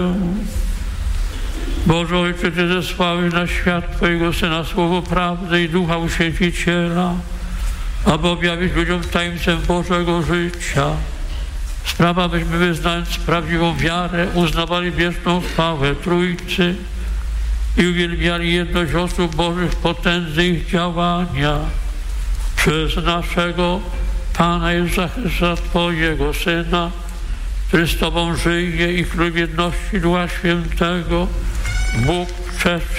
Boże Ojcze, Ty zesłałeś na świat Twojego Syna słowo prawdy i Ducha Uświęciciela, aby objawić ludziom tajemnicę Bożego życia. Sprawa, byśmy wyznając prawdziwą wiarę, uznawali wieczną chwałę Trójcy i uwielbiali jedność osób Bożych w potędze ich działania. Przez naszego Pana Jezusa Chrystusa, Twojego Syna, który z Tobą żyje i króluje w jedności Ducha Świętego, Bóg przez